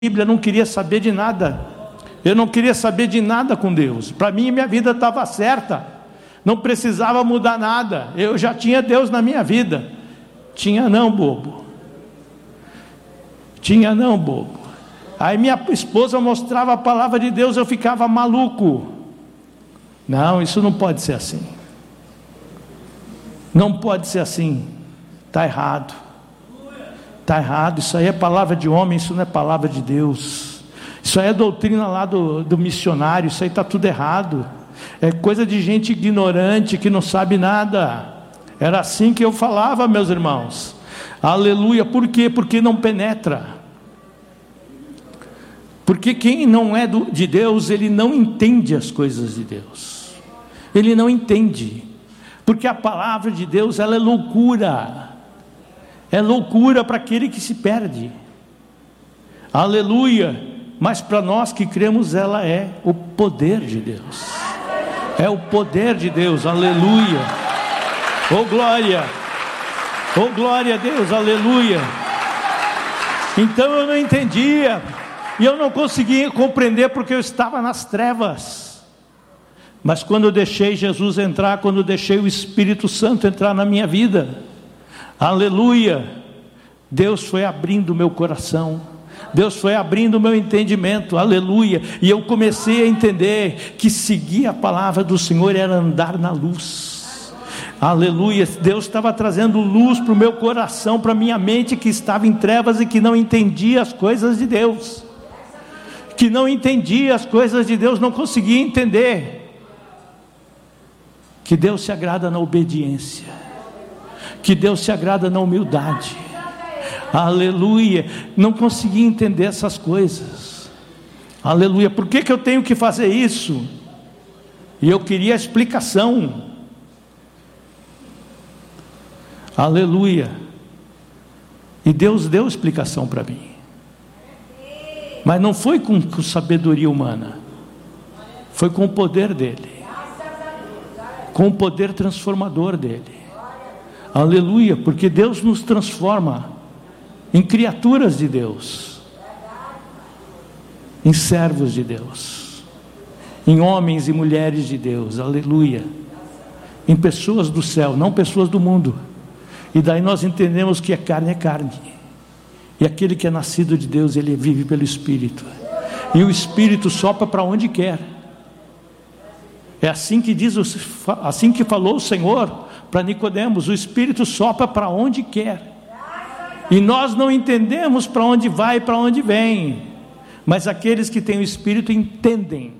Bíblia, não queria saber de nada. Eu não queria saber de nada com Deus. Para mim, minha vida estava certa. Não precisava mudar nada. Eu já tinha Deus na minha vida. Tinha não, bobo. Tinha não, bobo. Aí minha esposa mostrava a palavra de Deus, eu ficava maluco. Não, isso não pode ser assim. Não pode ser assim. Está errado. Está errado. Isso aí é palavra de homem, isso não é palavra de Deus. Isso aí é doutrina lá do missionário. Isso aí está tudo errado. É coisa de gente ignorante que não sabe nada. Era assim que eu falava, meus irmãos. Aleluia. Por quê? Porque não penetra. Porque quem não é de Deus, ele não entende as coisas de Deus. Ele não entende. Porque a palavra de Deus, ela é loucura. É loucura para aquele que se perde. Aleluia. Mas para nós que cremos, ela é o poder de Deus. É o poder de Deus. Aleluia. Oh glória. Oh glória a Deus. Aleluia. Então eu não entendia. E eu não conseguia compreender porque eu estava nas trevas. Mas quando eu deixei Jesus entrar, quando eu deixei o Espírito Santo entrar na minha vida, aleluia, Deus foi abrindo o meu coração, Deus foi abrindo o meu entendimento, aleluia, e eu comecei a entender que seguir a palavra do Senhor era andar na luz, aleluia. Deus estava trazendo luz para o meu coração, para a minha mente que estava em trevas e que não entendia as coisas de Deus, que não entendia as coisas de Deus, não conseguia entender, que Deus se agrada na obediência, que Deus se agrada na humildade, aleluia, não conseguia entender essas coisas, aleluia. Por que eu tenho que fazer isso? E eu queria a explicação, aleluia, e Deus deu explicação para mim, mas não foi com sabedoria humana, foi com o poder dele, com o poder transformador dele, aleluia, porque Deus nos transforma em criaturas de Deus, em servos de Deus, em homens e mulheres de Deus, aleluia, em pessoas do céu, não pessoas do mundo. E daí nós entendemos que é carne, e aquele que é nascido de Deus, ele vive pelo Espírito, e o Espírito sopra para onde quer. É assim que diz, assim que falou o Senhor para Nicodemos, o Espírito sopra para onde quer, e nós não entendemos para onde vai e para onde vem, mas aqueles que têm o Espírito entendem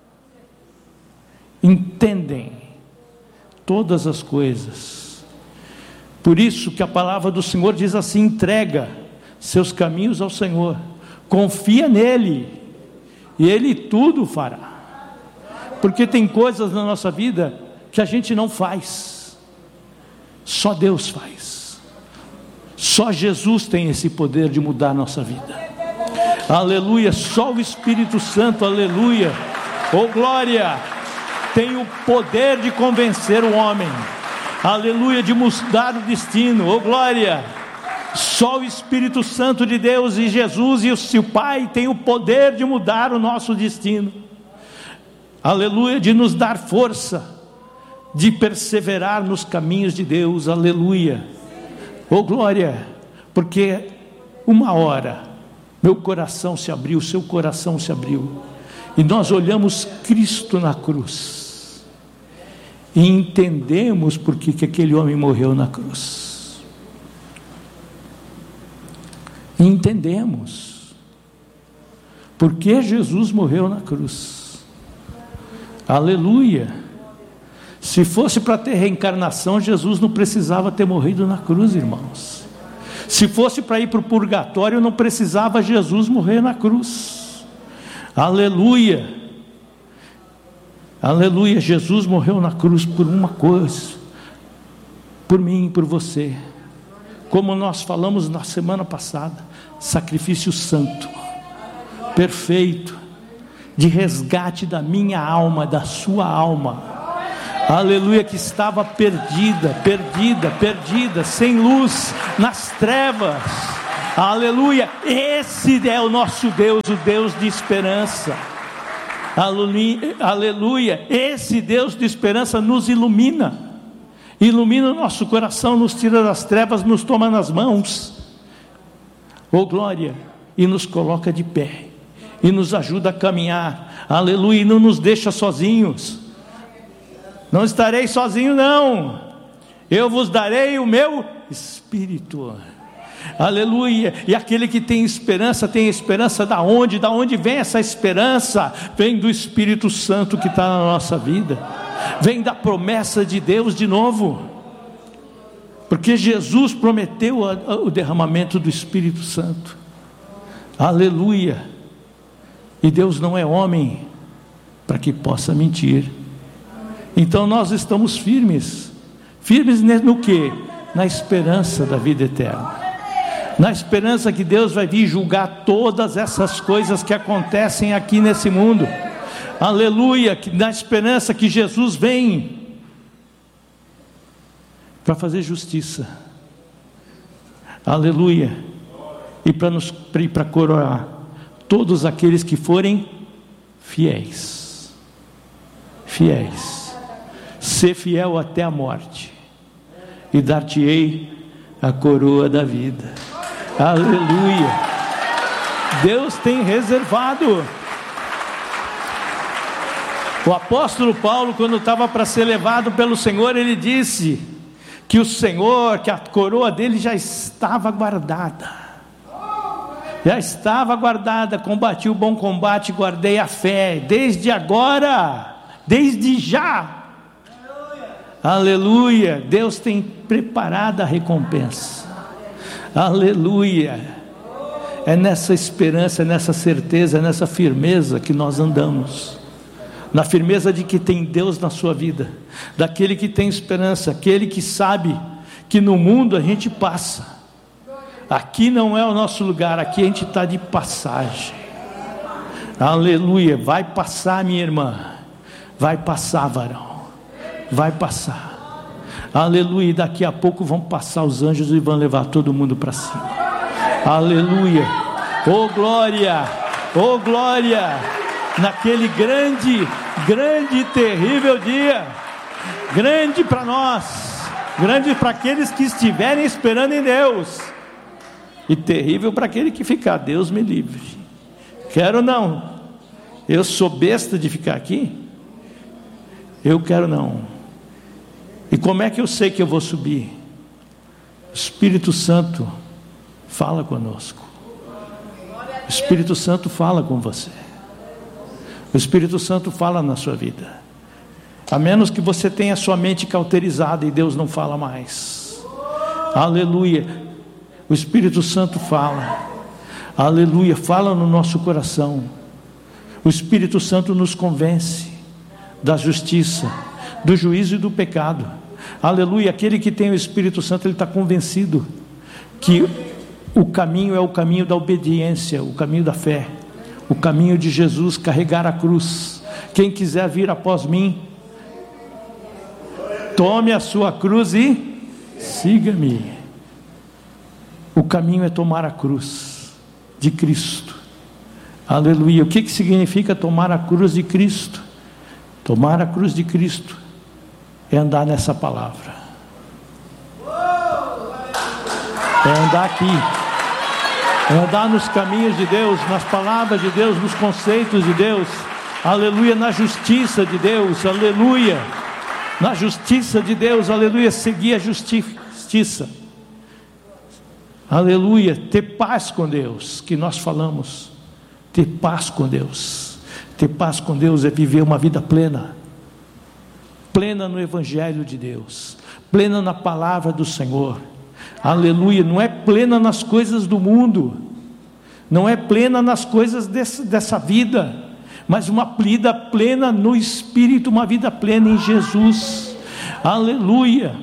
todas as coisas. Por isso que a palavra do Senhor diz assim: entrega seus caminhos ao Senhor, confia nele, e ele tudo fará. Porque tem coisas na nossa vida que a gente não faz, só Deus faz, só Jesus tem esse poder de mudar a nossa vida, aleluia, só o Espírito Santo, aleluia, oh glória, tem o poder de convencer o homem, aleluia, de mudar o destino, oh glória, só o Espírito Santo de Deus e Jesus e o seu Pai tem o poder de mudar o nosso destino, aleluia, de nos dar força, de perseverar nos caminhos de Deus, aleluia, oh glória, porque uma hora, meu coração se abriu, seu coração se abriu, e nós olhamos Cristo na cruz, e entendemos por que aquele homem morreu na cruz, entendemos, porque Jesus morreu na cruz, aleluia. Se fosse para ter reencarnação, Jesus não precisava ter morrido na cruz, irmãos. Se fosse para ir para o purgatório, não precisava Jesus morrer na cruz, aleluia, aleluia. Jesus morreu na cruz por uma coisa, por mim e por você, como nós falamos na semana passada, sacrifício santo, perfeito, de resgate da minha alma, da sua alma, aleluia, que estava perdida, sem luz, nas trevas, Aleluia. Esse é o nosso Deus, o Deus de esperança. Aleluia. Esse Deus de esperança nos ilumina o nosso coração, nos tira das trevas, nos toma nas mãos, oh glória, e nos coloca de pé, e nos ajuda a caminhar, aleluia, e não nos deixa sozinhos. Não estarei sozinho não, eu vos darei o meu Espírito, aleluia. E aquele que tem esperança da onde? Da onde vem essa esperança? Vem do Espírito Santo que está na nossa vida, vem da promessa de Deus de novo, porque Jesus prometeu o derramamento do Espírito Santo, aleluia. E Deus não é homem para que possa mentir. Então nós estamos firmes no que? Na esperança da vida eterna, na esperança que Deus vai vir julgar todas essas coisas que acontecem aqui nesse mundo, aleluia, na esperança que Jesus vem para fazer justiça, aleluia, e para coroar todos aqueles que forem fiéis, ser fiel até a morte, e dar-te-ei a coroa da vida, aleluia. Deus tem reservado. O apóstolo Paulo, quando estava para ser levado pelo Senhor, ele disse que o Senhor, que a coroa dele já estava guardada, combati o bom combate, guardei a fé, desde agora, desde já, aleluia. Deus tem preparado a recompensa, aleluia. É nessa esperança, nessa certeza, nessa firmeza que nós andamos, na firmeza de que tem Deus na sua vida, daquele que tem esperança, aquele que sabe que no mundo a gente passa, aqui não é o nosso lugar, aqui a gente está de passagem, aleluia. Vai passar, minha irmã, vai passar, varão, vai passar, aleluia. E daqui a pouco vão passar os anjos e vão levar todo mundo para cima, aleluia, oh glória, oh glória, naquele grande e terrível dia, grande para nós, grande para aqueles que estiverem esperando em Deus, e terrível para aquele que ficar. Deus me livre, quero não, eu sou besta de ficar aqui, eu quero não. E como é que eu sei que eu vou subir? O Espírito Santo fala conosco, o Espírito Santo fala com você, o Espírito Santo fala na sua vida, a menos que você tenha sua mente cauterizada e Deus não fala mais, aleluia. O Espírito Santo fala, aleluia, fala no nosso coração. O Espírito Santo nos convence da justiça, do juízo e do pecado, aleluia. Aquele que tem o Espírito Santo, ele está convencido que o caminho é o caminho da obediência, o caminho da fé, o caminho de Jesus, carregar a cruz. Quem quiser vir após mim, tome a sua cruz e siga-me. O caminho é tomar a cruz de Cristo, aleluia. O que significa tomar a cruz de Cristo? Tomar a cruz de Cristo é andar nessa palavra, é andar aqui, é andar nos caminhos de Deus, nas palavras de Deus, nos conceitos de Deus, aleluia, na justiça de Deus, aleluia, na justiça de Deus, aleluia, seguir a justiça, aleluia, ter paz com Deus, que nós falamos, ter paz com Deus. Ter paz com Deus é viver uma vida plena, plena no Evangelho de Deus, plena na palavra do Senhor, aleluia. Não é plena nas coisas do mundo, não é plena nas coisas dessa vida, mas uma vida plena no Espírito, uma vida plena em Jesus, aleluia.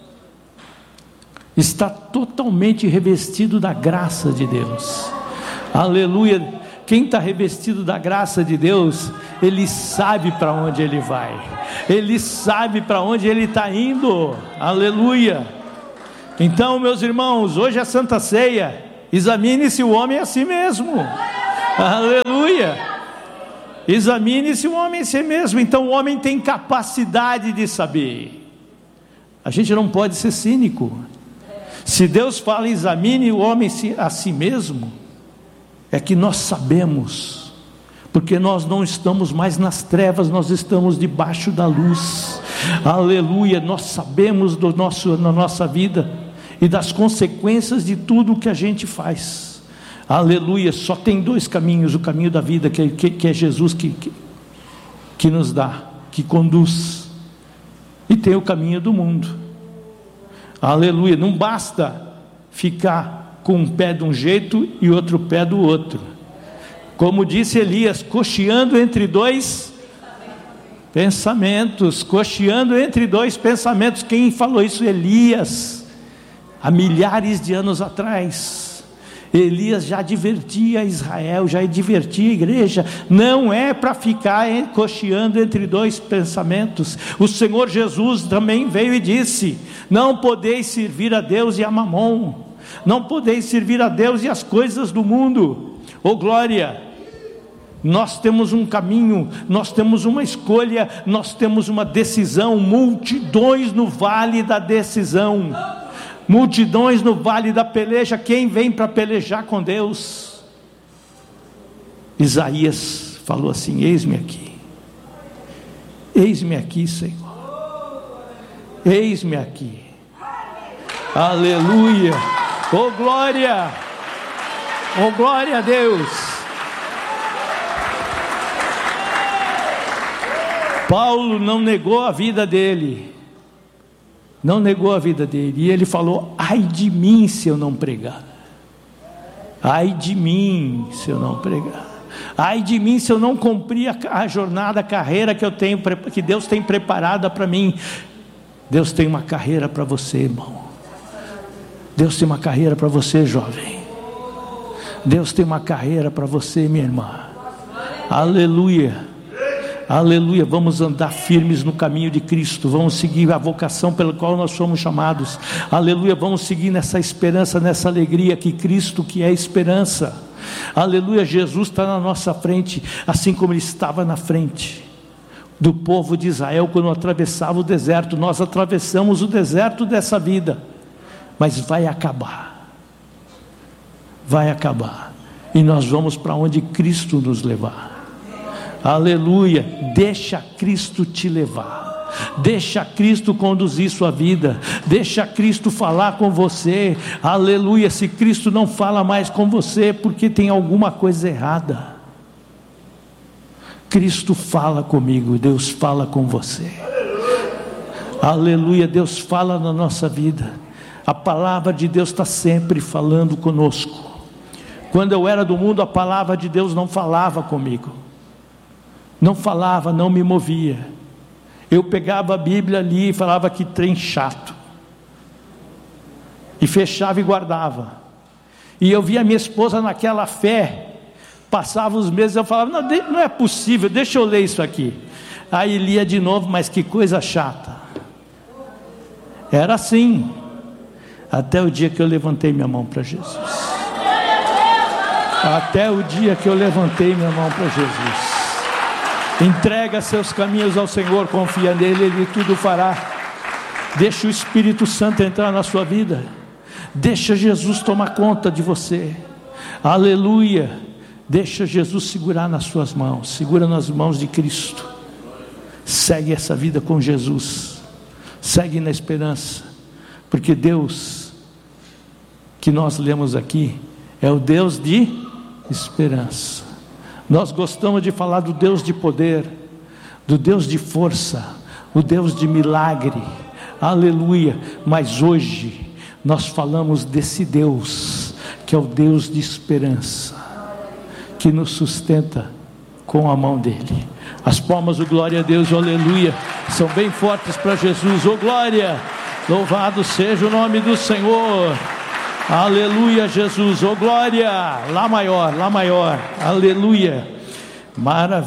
Está totalmente revestido da graça de Deus, aleluia. Quem está revestido da graça de Deus, ele sabe para onde ele vai, ele sabe para onde ele está indo, aleluia. Então, meus irmãos, hoje é Santa Ceia, Examine-se o homem a si mesmo. Aleluia. Examine-se o homem a si mesmo. Então o homem tem capacidade de saber. A gente não pode ser cínico. Se Deus fala examine o homem a si mesmo, é que nós sabemos, porque nós não estamos mais nas trevas, nós estamos debaixo da luz. Aleluia. Nós sabemos na nossa vida e das consequências de tudo o que a gente faz. Aleluia. Só tem dois caminhos: o caminho da vida, que é Jesus que nos dá, que conduz, e tem o caminho do mundo. Aleluia. Não basta ficar com um pé de um jeito e outro pé do outro. Como disse Elias, cocheando entre dois pensamentos. Cocheando entre dois pensamentos. Quem falou isso? Elias, há milhares de anos atrás. Elias já advertia Israel, já advertia a igreja: não é para ficar cocheando entre dois pensamentos. O Senhor Jesus também veio e disse: não podeis servir a Deus e a Mamon, não podeis servir a Deus e as coisas do mundo. Oh glória! Nós temos um caminho, nós temos uma escolha, nós temos uma decisão. Multidões no vale da decisão, multidões no vale da peleja. Quem vem para pelejar com Deus? Isaías falou assim: eis-me aqui, Senhor, eis-me aqui. Aleluia. Oh glória, oh glória a Deus. Paulo não negou a vida dele, não negou a vida dele, e ele falou: ai de mim se eu não pregar, ai de mim se eu não pregar, ai de mim se eu não cumprir a jornada, a carreira que Deus tem preparada para mim. Deus tem uma carreira para você, irmão. Deus tem uma carreira para você, jovem. Deus tem uma carreira para você, minha irmã. Aleluia. Aleluia. Vamos andar firmes no caminho de Cristo, vamos seguir a vocação pela qual nós somos chamados. Aleluia. Vamos seguir nessa esperança, nessa alegria, que Cristo que é esperança. Aleluia. Jesus está na nossa frente, assim como Ele estava na frente do povo de Israel quando atravessava o deserto. Nós atravessamos o deserto dessa vida, mas vai acabar, e nós vamos para onde Cristo nos levar. Aleluia. Deixa Cristo te levar, deixa Cristo conduzir sua vida, deixa Cristo falar com você. Aleluia. Se Cristo não fala mais com você, porque tem alguma coisa errada. Cristo fala comigo, Deus fala com você. Aleluia. Deus fala na nossa vida, a palavra de Deus está sempre falando conosco. Quando eu era do mundo, a palavra de Deus não falava comigo, não falava, não me movia. Eu pegava a Bíblia ali e falava: que trem chato, e fechava e guardava. E eu via minha esposa naquela fé. Passava os meses, eu falava: não é possível, deixa eu ler isso aqui. Aí lia de novo, mas que coisa chata. Era assim, até o dia que eu levantei minha mão para Jesus. Até o dia que eu levantei minha mão para Jesus. Entrega seus caminhos ao Senhor, confia nele, Ele tudo fará. Deixa o Espírito Santo entrar na sua vida, deixa Jesus tomar conta de você. Aleluia. Deixa Jesus segurar nas suas mãos, segura nas mãos de Cristo. Segue essa vida com Jesus, segue na esperança, porque Deus que nós lemos aqui é o Deus de esperança. Nós gostamos de falar do Deus de poder, do Deus de força, o Deus de milagre. Aleluia. Mas hoje nós falamos desse Deus que é o Deus de esperança, que nos sustenta com a mão dele. As palmas do glória a Deus, aleluia, são bem fortes para Jesus. Oh glória, louvado seja o nome do Senhor. Aleluia, Jesus. Oh glória, lá maior, aleluia, maravilha.